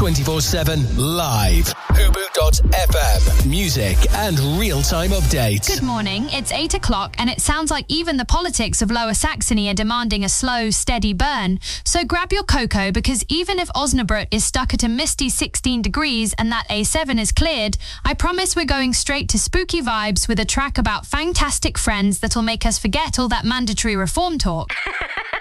24/7 live. Hubu.fm. Music and real-time updates. Good morning, it's 8 o'clock and it sounds like even the politics of Lower Saxony are demanding a slow, steady burn. So grab your cocoa because even if Osnabrück is stuck at a misty 16 degrees and that A7 is cleared, I promise we're going straight to spooky vibes with a track about fantastic friends that'll make us forget all that mandatory reform talk.